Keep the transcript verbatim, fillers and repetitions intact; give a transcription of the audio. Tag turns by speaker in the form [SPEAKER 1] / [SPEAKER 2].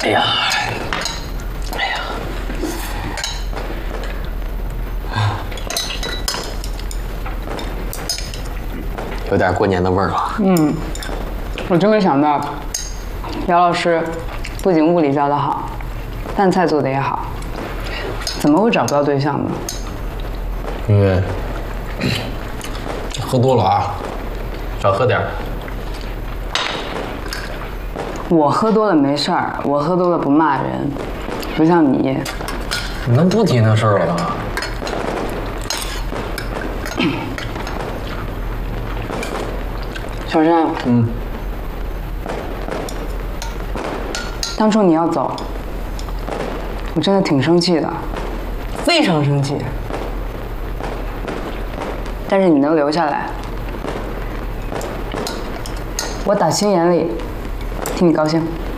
[SPEAKER 1] 哎呀，哎呀，有点过年的味儿了。
[SPEAKER 2] 嗯，我真没想到，姚老师不仅物理教得好，饭菜做得也好，怎么会找不到对象呢？
[SPEAKER 1] 因为喝多了啊，少喝点儿。
[SPEAKER 2] 我喝多了没事儿，我喝多了不骂人，不像你。
[SPEAKER 1] 你能不提那事儿了吗？
[SPEAKER 2] 小山，
[SPEAKER 1] 嗯，
[SPEAKER 2] 当初你要走，我真的挺生气的，非常生气。但是你能留下来，我打心眼里替你高兴。